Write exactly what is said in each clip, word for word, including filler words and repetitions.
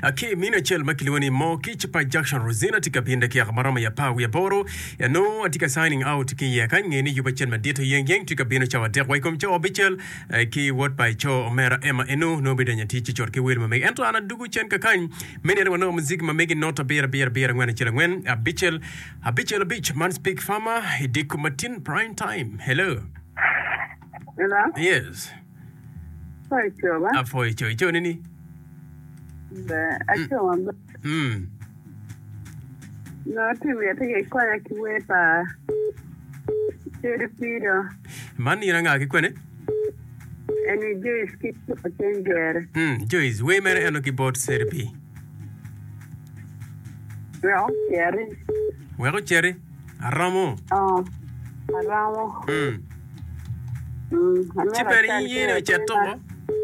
Aki mina chel makiliwani mo kichapa Jackson Rosina tika pinda kia kamarama ya pawi ya boro ya no atika signing out ki ya kanye ni yuba chel madito yang yang tika pinda chawa dek waikom chawa bichel ki wot by cho omera ema enu no bidanya tichi chor ki wil mameg ento ana dugu chen kakany meni ana wano muziki mamegi nota bera bera bera ngwana chela ngwen a bichel a bichel a bitch man speak farmer hidiku matin prime time. Hello. Hello? Yes. Sorry, Choba. A foi cho cho nini? The actual Hmm. No, to me, I think it's quite a way by the Peter. Mani ranga ki kwene? And you do skip a changer. Hmm. Joyce, we mere eno ki bot therapy. Well, Jerry. Wego chere? Aramo. Oh, around. Hmm. Hmm. Chiperi yino chato.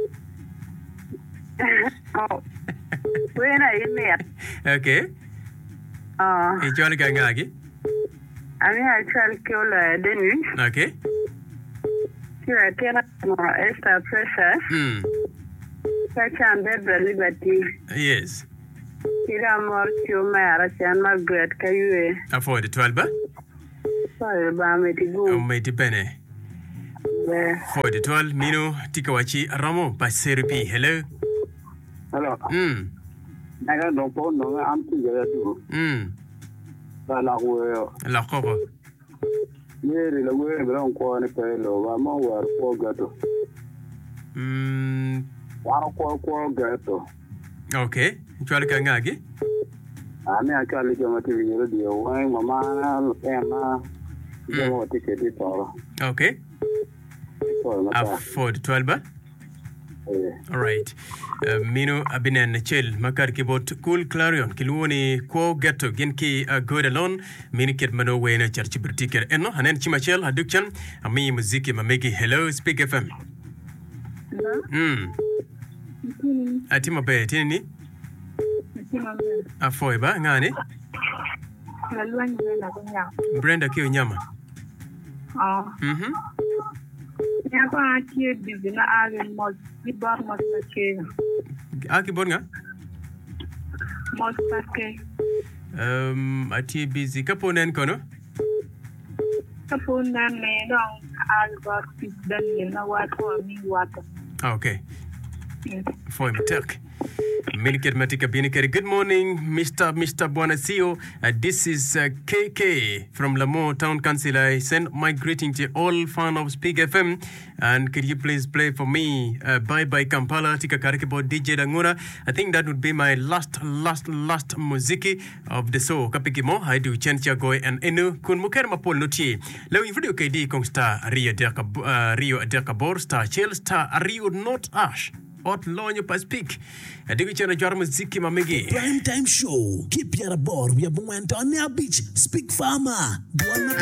Oh. When I met. Okay. Oh. E chole ka ngagi? I mean, I try to kill a Denny. Okay. Here I cannot more extra precious. Hmm. Such and the liberty. Yes. Kira more to my and my great career. Afford the twelve ba? Sorry about me to go. O me dipene. For the twelve mino tikawachi ramo by therapy. Hello. Hello. Hmm. I got no phone, no, I'm together too. Hmm. La will. La cover. Nearly the way around corner fellow, I'm over for gato. Hmm. One quarter gato. Okay. Chole ka ngagi? I mean, I can't let you material radio. Why, Mamma, Emma, you don't want to take it all. Okay. For the twelve ba? All right. Uh, mino abinen chel makar kibot cool clarion kilwoni ko gato genki uh, good alone mini kid mano wena charchi britiker eno hanen chima chel hadukchan ami muziki mamegi. Hello Speak F M. Hello. Hmm. Atima be tini afoy ba ngani Brenda kiyo nyama. Oh. Mhm. Never achieved the dinner and most the bar must achieve. Aki bonga? Most okay. Um ati busy kaponen kono? Kapon na me long Albert is done you know what for me water. Okay. For me talk. Minikir Matika Binikari. Good morning, Mister Mister Buonasio. Uh, this is uh, K K from Lamo Town Council. I send my greeting to all fans of Speak F M. And could you please play for me uh, Bye Bye Kampala, Tika Karikibo, D J Dangura. I think that would be my last, last, last muziki of the show. Kapikimo, I do Chencha Goy and Enu Kun Mukerma Pol Nuti. Lewi video K D Kong Star Rio Derka uh, Rio Derka Bor Star Chel Star Rio Not Ash. Ot lonyo pa speak. Adigu chana jwara muziki mamegi. Prime time show. Keep your board. We have went on our beach. Speak farmer.